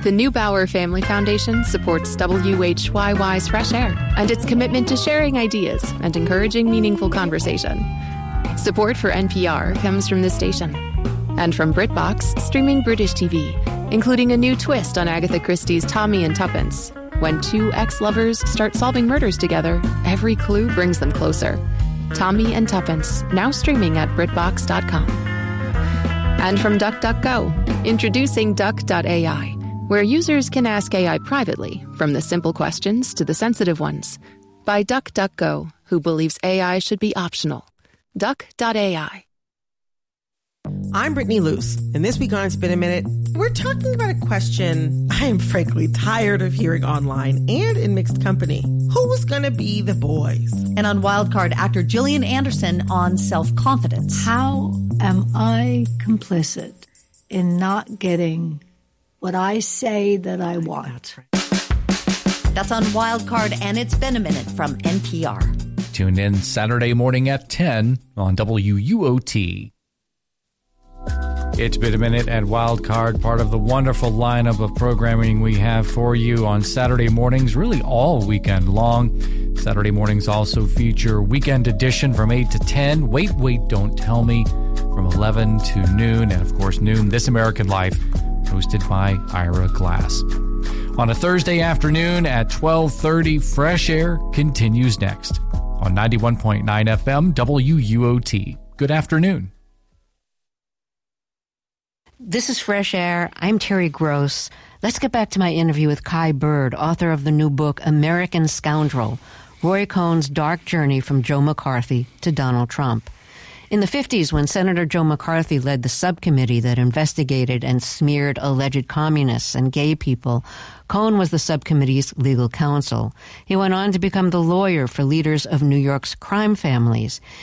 The Neubauer Family Foundation supports WHYY's Fresh Air and its commitment to sharing ideas and encouraging meaningful conversation. Support for NPR comes from this station and from BritBox, streaming British TV, including a new twist on Agatha Christie's Tommy and Tuppence. When two ex-lovers start solving murders together, every clue brings them closer. Tommy and Tuppence, now streaming at BritBox.com. And from DuckDuckGo, introducing Duck.ai, where users can ask AI privately, from the simple questions to the sensitive ones. By DuckDuckGo, who believes AI should be optional. Duck.ai. I'm Brittany Luce, and this week on It's Been a Minute, we're talking about a question I am frankly tired of hearing online and in mixed company. Who's gonna be the boys? And on Wildcard, actor Gillian Anderson on self-confidence. How am I complicit in not getting what I say that I want? That's on Wildcard, and It's Been a Minute from NPR. Tune in Saturday morning at 10 on WUOT. It's Been a Minute at Wildcard, part of the wonderful lineup of programming we have for you on Saturday mornings, really all weekend long. Saturday mornings also feature Weekend Edition from 8 to 10, Wait, Don't Tell Me from 11 to noon, and of course noon, This American Life, hosted by Ira Glass. On a Thursday afternoon at 12:30, Fresh Air continues next on 91.9 FM WUOT. Good afternoon. This is Fresh Air. I'm Terry Gross. Let's get back to my interview with Kai Bird, author of the new book, American Scoundrel, Roy Cohn's dark journey from Joe McCarthy to Donald Trump. In the 50s, when Senator Joe McCarthy led the subcommittee that investigated and smeared alleged communists and gay people, Cohn was the subcommittee's legal counsel. He went on to become the lawyer for leaders of New York's crime families.